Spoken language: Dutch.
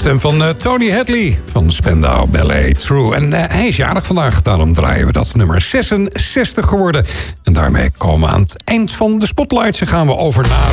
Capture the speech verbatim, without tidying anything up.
stem van uh, Tony Hadley van Spandau Ballet True. En uh, hij is jarig vandaag, daarom draaien we dat nummer zesenzestig geworden. En daarmee komen we aan het eind van de Spotlights en gaan we over naar